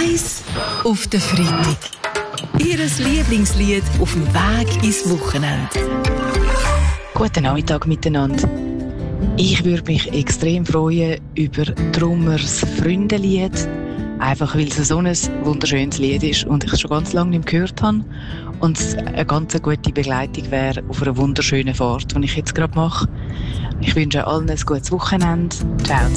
Eis auf den Freitag. Ihr Lieblingslied auf dem Weg ins Wochenende. Guten Nachmittag miteinander. Ich würde mich extrem freuen über Drummers Freundelied. Einfach weil es so ein wunderschönes Lied ist und ich es schon ganz lange nicht mehr gehört habe. Und es eine ganz gute Begleitung wäre auf einer wunderschönen Fahrt, die ich jetzt gerade mache. Ich wünsche allen ein gutes Wochenende. Ciao.